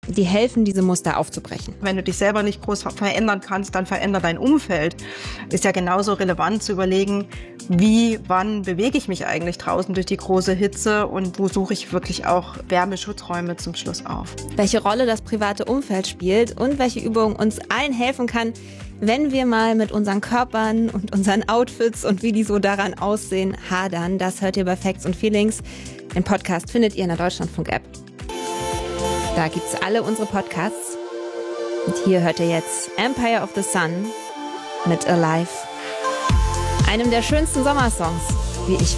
die helfen, diese Muster aufzubrechen. Wenn du dich selber nicht groß verändern kannst, dann veränder dein Umfeld. Ist ja genauso relevant zu überlegen, wann bewege ich mich eigentlich draußen durch die große Hitze und wo suche ich wirklich auch Wärmeschutzräume zum Schluss auf. Welche Rolle das private Umfeld spielt und welche Übung uns allen helfen kann, wenn wir mal mit unseren Körpern und unseren Outfits und wie die so daran aussehen, hadern, das hört ihr bei Facts und Feelings. Den Podcast findet ihr in der Deutschlandfunk-App. Da gibt's alle unsere Podcasts. Und hier hört ihr jetzt Empire of the Sun mit Alive. Einem der schönsten Sommersongs, wie ich finde.